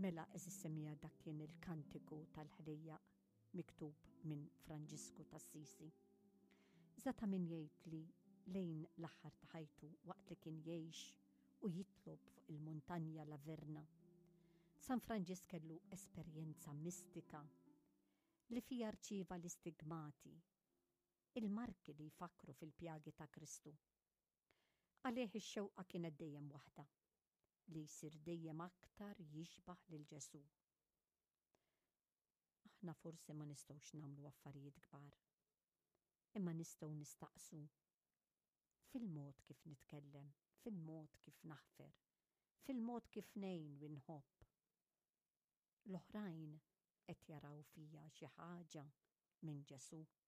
Mela eżissemija dak kien il-kantiku tal-ħlejja miktub minn Franġisku tas-Sisi. Zata min jgħid li lejn l-aħħar ta' ħajtu waqt li kien jgħix u jitlob fuq il-muntanja Laverna, San Franġis kellu esperjenza mistika li fija rċieva l-istigmati, il-marki li jfakru fil-pjagi ta' Kristu. Għalih ix-xewqa kienet dejjem waħda, li jsir dejjem aktar jixbaħ lil Ġesu. Aħna forsi ma nistgħux nagħmlu affarijiet kbar, imma nistgħu nistaqsu fil-mod kif nitkellem, fil-mod kif naħfer, fil-mod kif ngħin u nħobb. L-oħrajn qed jaraw fija xi ħaġa minn Ġesu.